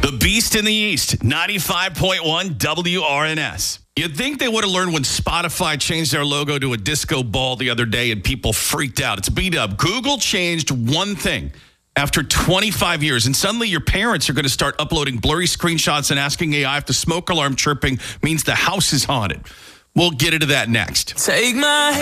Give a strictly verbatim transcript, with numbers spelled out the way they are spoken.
The Beast in the East, ninety-five point one W R N S. You'd think they would have learned when Spotify changed their logo to a disco ball the other day and people freaked out. It's B-Dub. Google changed one thing after twenty-five years, and suddenly your parents are going to start uploading blurry screenshots and asking A I if the smoke alarm chirping means the house is haunted. We'll get into that next. Take my hand.